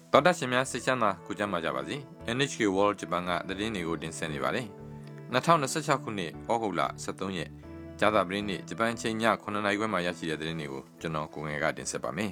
တော်တာရှင်များစိတ်ချမ်းသာကိုကြမ်းပါကြပါစေ NHK World ဂျပန်ကသတင်းတွေကိုတင်ဆက်နေပါတယ်2026ခုနှစ်ဩဂုတ်လ23ရက်ကြာသပတေးနေ့ဂျပန်ချိန်ည9:00နာရီခွဲမှာရရှိတဲ့သတင်းတွေကိုကျွန်တော်ကိုငယ်ကတင်ဆက်ပါမယ်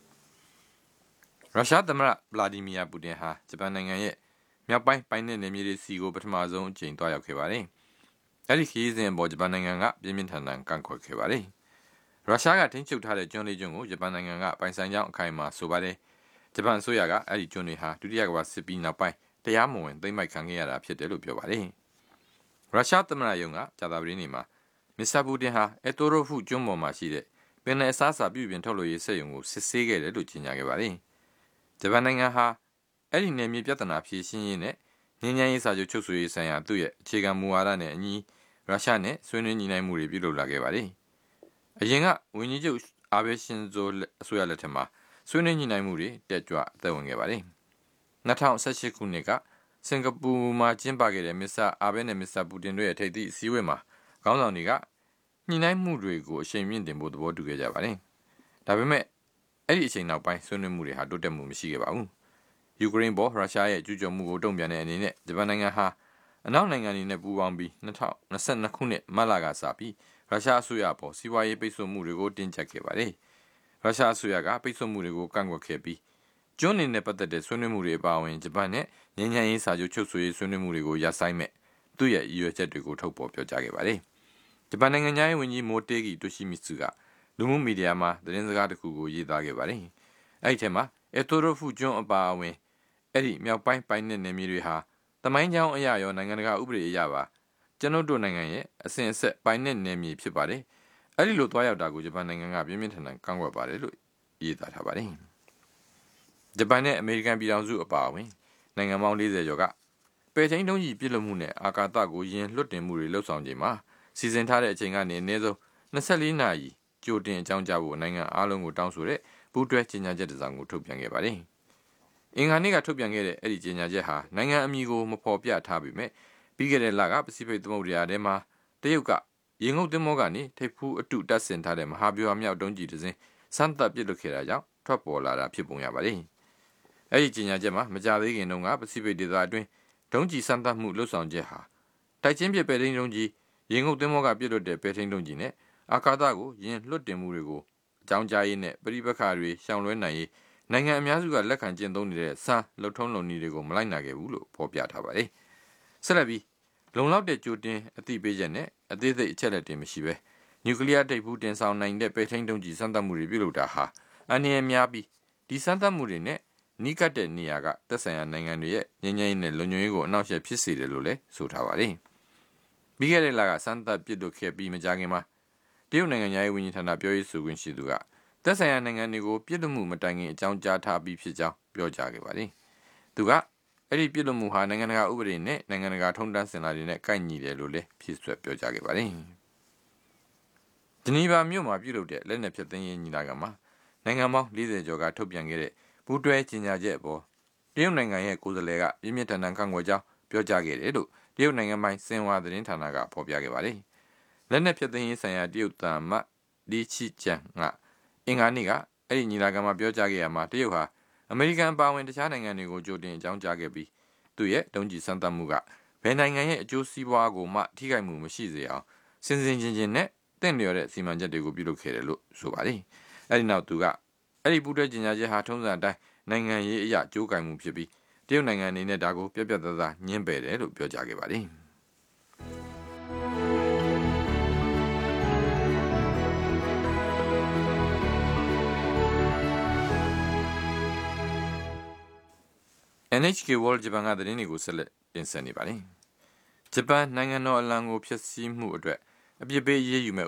ရုရှားသမ္မတဗလာဒီမီယာပူတင်ဟာဂျပန်နိုင်ငံရဲ့မြောက်ပိုင်းပိုင်းနယ်မြေတွေစီကိုပထမဆုံးအကြိမ်တွားရောက်ခဲ့ပါတယ်အဲဒီခရီးစဉ်အပေါ်ဂျပန်နိုင်ငံကပြင်းပြင်းထန်ထန်ကန့်ကွက်ခဲ့ပါတယ်ရုရှားကထိန်းချုပ်ထားတဲ့ကျွန်းလေးကျွန်းကိုဂျပန်နိုင်ငံကပိုင်ဆိုင်ကြောင်းအခိုင်အမာဆိုပါတယ်ဂျပန်အစိုးရကအဲ့ဒီကျွန်းတွေဟာဒုတိယကမ္ဘာစစ်ပြီးနောက်ပိုင်းတရားမဝင်သိမ်းပိုက်ခံခဲ့ရတာဖြစ်တယ်လို့ပြောပါတယ်။ရုရှားသမ္မတရုံးကကြာသပတေးနေ့မှာမစ္စတာပူတင်ဟာအတိုရိုဖူကျွန်းပေါ်မှာရှိတဲ့ပင်လယ်အစားအစာပြုပြင်ထုတ်လုပ်ရေးစက်ရုံကိုစစ်ဆေးခဲ့တယ်လို့ကြေညာခဲ့ပါတယ်။ဂျပန်နိုင်ငံဟာအဲ့ဒီနယ်မြေပြဿနာဖြေရှင်းရေးနဲ့ငြိမ်းချမ်းရေးစာချုပ်ချုပ်ဆိုရေးဆိုင်ရာသူ့ရဲ့အခြေခံမူဝါဒနဲ့အညီရုရှားနဲ့ဆွေးနွေးညှိနှိုင်းမှုတွေပြုလုပ်လာခဲ့ပါတယ်။အရင်ကဝန်ကြီးချုပ်အာဘေးရှင်ဇိုအစိုးရလက်ထက်မှာဆွေးနွေးညှိနှိုင်းမှုတွေတက်ကြွအသက်ဝင်ခဲ့ပါတယ်2018ခုနှစ်ကစင်ကာပူမှာကျင်းပခဲ့တဲ့မစ္စတာအာဘဲနဲ့မစ္စတာပူတင်တို့ရဲ့ထိပ်သီးအစည်းအဝေးမှာခေါင်းဆောင်တွေကညှိနှိုင်းမှုတွေကိုအရှိန်မြင့်တင်ဖို့သဘောတူခဲ့ကြပါတယ်ဒါပေမဲ့အဲ့ဒီအချိန်နောက်ပိုင်းဆွေးနွေးမှုတွေဟာတိုးတက်မှုမရှိခဲ့ပါဘူးယူကရိန်းပေါ်ရုရှားရဲ့ကျူးကျော်မှုကိုတုံ့ပြန်တဲ့အနေနဲ့ဂျပန်နိုင်ငံဟာအနောက်နိုင်ငံတွေနဲ့ပူးပေါင်းပြီး2022ခုနှစ်မတ်လကစပြီးရုရှားအစိုးရပေါ်စီးပွားရေးပိတ်ဆို့မှုတွေကိုတင်းကျပ်ခဲ့ပါတယ်ရုရှားအစိုးရကပိတ်ဆို့မှုတွေကိုကန့်ကွက်ခဲ့ပြီးကျွန်းနေနဲ့ပတ်သက်တဲ့ဆွေးနွေးမှုတွေအပါအဝင်ဂျပန်နဲ့ငြိမ်းချမ်းရေးစာချုပ်ချုပ်ဆိုရေးဆွေးနွေးမှုတွေကိုရပ်ဆိုင်းမဲ့သူ့ရဲ့ရည်ရွယ်ချက်တွေကိုထုတ်ဖော်ပြောကြားခဲ့ပါတယ်။ဂျပန်နိုင်ငံသားဝန်ကြီးမိုတေဂီတိုရှိမီစုကလူမှုမီဒီယာမှာသတင်းစကားတစ်ခုကိုရေးသားခဲ့ပါတယ်။အဲ့ဒီထဲမှာအတိုရိုဖူကျွန်းအပါအဝင်အဲ့ဒီမြောက်ပိုင်းပိုင်းနယ်မြေတွေဟာတမိုင်းကြောင်းအရာရောနိုင်ငံတကာဥပဒေအရပါကျွန်ုပ်တို့နိုင်ငံရဲ့အစဉ်အဆက်ပိုင်းနယ်မြေဖြစ်ပါတယ်။အဲ့ဒီလိုတွားရောက်တာကိုဂျပန်နိုင်ငံကပြင်းပြင်းထန်ထန်ကန့်ကွက်ပါတယ်လို့ရေးသားထားပါတယ်။ဂျပန်နဲ့အမေရိကန်ပြည်ထောင်စုအပါအဝင်နိုင်ငံပေါင်း40ကျော်ကပဲထိန်းတုံးကြီးပြည်လွတ်မှုနဲ့အာကာသကိုယင်လွတ်တင်မှုတွေလှုပ်ဆောင်ချိန်မှာစီစဉ်ထားတဲ့အချိန်ကနေအနည်းဆုံး24နာရီကြိုတင်အကြောင်းကြားဖို့နိုင်ငံအားလုံးကိုတောင်းဆိုတဲ့ပူးတွဲကြေညာချက်တစ်စောင်ကိုထုတ်ပြန်ခဲ့ပါတယ်။အင်္ဂါနေ့ကထုတ်ပြန်ခဲ့တဲ့အဲ့ဒီကြေညာချက်ဟာနိုင်ငံအမည်ကိုမဖော်ပြထားပေမဲ့ပြီးခဲ့တဲ့လကပစိဖိတ်သမုဒ္ဒရာထဲမှာတရုတ်ကရေငုပ်သင်္ဘောကနေထိပ်ဖူးအတုတပ်ဆင်ထားတဲ့မဟာဗျူဟာမြောက်တုံးကြီးတစ်စင်းစမ်းသပ်ပစ်လွှတ်ခဲ့တာကြောင့်ထွက်ပေါ်လာတာဖြစ်ပုံရပါတယ်။အဲဒီကြေညာချက်မှာမကြသေးခင်တုန်းကပစိဖိတ်ဒေသအတွင်းဒုံးကျည်စမ်းသပ်မှုလှုပ်ဆောင်ချက်ဟာတိုက်ချင်းပြပဲထိန်းဒုံးကြီးရေငုပ်သင်္ဘောကပစ်လွှတ်တဲ့ပဲထိန်းဒုံးကြီးနဲ့အာကာသကိုယင်လွှတ်တင်မှုတွေကိုအကြောင်းကြားရေးနဲ့ပြည်ပခါတွေရှောင်လွှဲနိုင်ရေးနိုင်ငံအများစုကလက်ခံကျင့်သုံးနေတဲ့စံလှုပ်ထုံးလုံနည်းတွေကိုမလိုက်နာခဲ့ဘူးလို့ဖော်ပြထားပါတယ်။ဆက်လက်ပြီးလုံလောက်တဲ့ကြိုတင်အသိပေးချက်နဲ့အသေးစိတ်အချက်လက်တွေမရှိဘဲနျူကလ িয়ার ထိပ်ဖူးတင်ဆောင်နိုင်တဲ့ပဲထိန်းဒုံးကြီးစမ်းသပ်မှုတွေပြုလုပ်တာဟာအန္တရာယ်များပြီးဒီစမ်းသပ်မှုတွေနဲ့နီးကပ်တဲ့နေရာကသက်ဆိုင်ရာနိုင်ငံတွေရဲ့ငြိမ်းချမ်းရေးနဲ့လုံခြုံရေးကိုအနှောင့်အယှက်ဖြစ်စေတယ်လို့လည်းဆိုထားပါတယ်။ပြီးခဲ့တဲ့လကစမ်းသပ်ပစ်လွှတ်ခဲ့ပြီးမကြာခင်မှာတရုတ်နိုင်ငံရဲ့ဝန်ကြီးဌာနပြောရေးဆိုခွင့်ရှိသူကသက်ဆိုင်ရာနိုင်ငံတွေကိုပြစ်လွတ်မှုမတိုင်ခင်အကြောင်းကြားထားပြီးဖြစ်ကြောင်းပြောကြားခဲ့ပါတယ်။သူကအဲ့ဒီပြစ်လွတ်မှုဟာနိုင်ငံတကာဥပဒေနဲ့နိုင်ငံတကာထုံးတမ်းစင်လာတွေနဲ့ကိုက်ညီတယ်လို့လည်းဖြည့်ဆွတ်ပြောကြားခဲ့ပါတယ်။ဂျနီဗာမြို့မှာပြုလုပ်တဲ့လက်နက်ဖြတ်သိမ်းရေးညီလာခံမှာနိုင်ငံပေါင်း40ကျော်ကထုတ်ပြန်ခဲ့တဲ့ပူးတွဲကြေညာချက်အပေါ်တရုတ်နိုင်ငံရဲ့ကိုယ်စားလှယ်ကပြင်းပြထန်ထန်ကန့်ကွက်ကြောင်းပြောကြားခဲ့တယ်လို့တရုတ်နိုင်ငံပိုင်စင်ဟွာသတင်းဌာနကဖော်ပြခဲ့ပါတယ်။လက်နက်ဖြတ်သိမ်းရေးဆိုင်ရာတရုတ်သံအမတ်လီချီကျန်ကအင်္ဂါနေ့ကအဲ့ဒီညီလာခံမှာပြောကြားခဲ့ရမှာတရုတ်ဟာအမေရိကန်ပါဝင်တခြားနိုင်ငံတွေကိုကြိုတင်အကြောင်းကြားခဲ့ပြီးသူရဲ့ဒုံးကျည်စမ်းသပ်မှုကဘယ်နိုင်ငံရဲ့အကျိုးစီးပွားကိုမှထိခိုက်မှုမရှိစေအောင်စင်စင်ချင်းချင်းနဲ့တင့်လျော်တဲ့စီမံချက်တွေကိုပြုလုပ်ခဲ့တယ်လို့ဆိုပါတယ်။အဲ့ဒီနောက်သူကအဲ့ဒီပူးတွဲကြေညာချက်ဟာထုံးစံအတိုင်းနိုင်ငံရေးအရာကြိုးကိုင်မှုဖြစ်ပြီးတရုတ်နိုင်ငံအနေနဲ့ဒါကိုပြတ်ပြတ်သားသားညှင်းပယ်တယ်လို့ပြောကြားခဲ့ပါတယ်။ NHK World ဂျပန်ကသတင်းတွေကိုဆက်လက်တင်ဆက်နေပါတယ်။ဂျပန်နိုင်ငံတော်အလံကိုဖျက်ဆီးမှုအတွက်အပြစ်ပေးရေးယူမဲ့